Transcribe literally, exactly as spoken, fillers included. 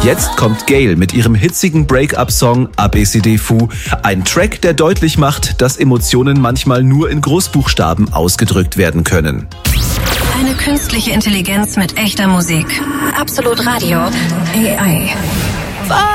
Jetzt kommt Gayle mit ihrem hitzigen Break-up-Song A B C D Fou. Ein Track, der deutlich macht, dass Emotionen manchmal nur in Großbuchstaben ausgedrückt werden können. Eine künstliche Intelligenz mit echter Musik. Absolut Radio. A I.